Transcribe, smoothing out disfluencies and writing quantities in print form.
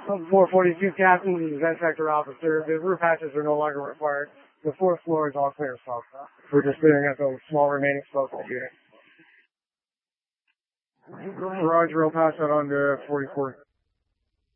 442 captain, this is vent sector officer. The roof hatches are no longer required. The fourth floor is all clear smoke. We're just clearing up those small remaining smoke in the unit. Roger, I'll pass that on to 44.